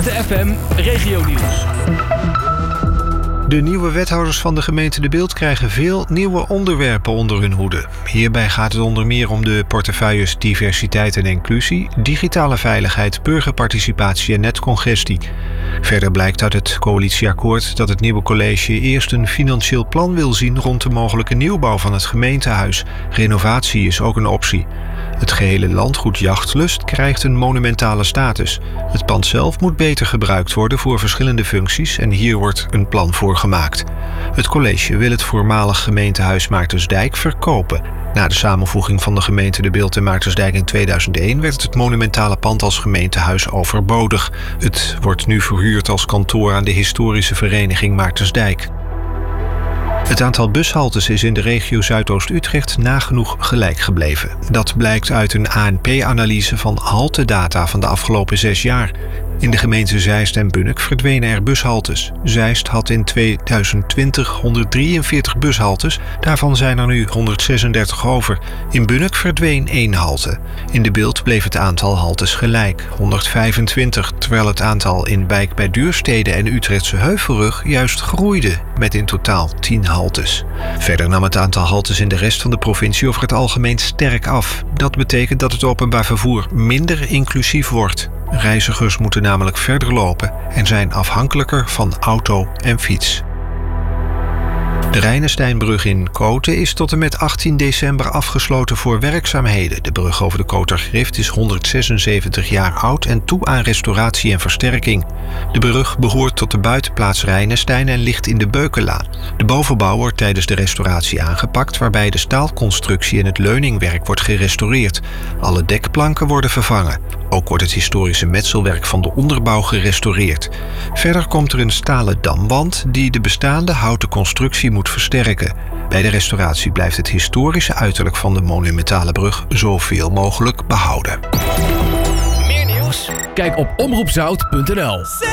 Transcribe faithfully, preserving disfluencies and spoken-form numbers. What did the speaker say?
Twente F M Regionieuws. De nieuwe wethouders van de gemeente De Bilt krijgen veel nieuwe onderwerpen onder hun hoede. Hierbij gaat het onder meer om de portefeuilles diversiteit en inclusie, digitale veiligheid, burgerparticipatie en netcongestie. Verder blijkt uit het coalitieakkoord dat het nieuwe college eerst een financieel plan wil zien rond de mogelijke nieuwbouw van het gemeentehuis. Renovatie is ook een optie. Het gehele landgoed Jachtlust krijgt een monumentale status. Het pand zelf moet beter gebruikt worden voor verschillende functies en hier wordt een plan voor gemaakt. Het college wil het voormalig gemeentehuis Maartensdijk verkopen. Na de samenvoeging van de gemeente De Bilt en Maartensdijk in tweeduizend één werd het monumentale pand als gemeentehuis overbodig. Het wordt nu verhuurd als kantoor aan de historische vereniging Maartensdijk. Het aantal bushaltes is in de regio Zuidoost-Utrecht nagenoeg gelijk gebleven. Dat blijkt uit een A N P-analyse van haltedata van de afgelopen zes jaar. In de gemeenten Zeist en Bunnik verdwenen er bushaltes. Zeist had in tweeduizend twintig honderddrieënveertig bushaltes, daarvan zijn er nu honderdzesendertig over. In Bunnik verdween één halte. In De Bilt bleef het aantal haltes gelijk, honderdvijfentwintig, terwijl het aantal in Wijk bij Duurstede en Utrechtse Heuvelrug juist groeide, met in totaal tien haltes. Verder nam het aantal haltes in de rest van de provincie over het algemeen sterk af. Dat betekent dat het openbaar vervoer minder inclusief wordt. Reizigers moeten namelijk verder lopen en zijn afhankelijker van auto en fiets. De Rijnesteinbrug in Koten is tot en met achttien december afgesloten voor werkzaamheden. De brug over de Kotergrift is honderdzesenzeventig jaar oud en toe aan restauratie en versterking. De brug behoort tot de buitenplaats Rijnestein en ligt in de Beukenlaan. De bovenbouw wordt tijdens de restauratie aangepakt, waarbij de staalconstructie en het leuningwerk wordt gerestaureerd. Alle dekplanken worden vervangen. Ook wordt het historische metselwerk van de onderbouw gerestaureerd. Verder komt er een stalen damwand die de bestaande houten constructie moet versterken. Bij de restauratie blijft het historische uiterlijk van de monumentale brug zoveel mogelijk behouden. Meer nieuws? Kijk op omroep zout punt n l.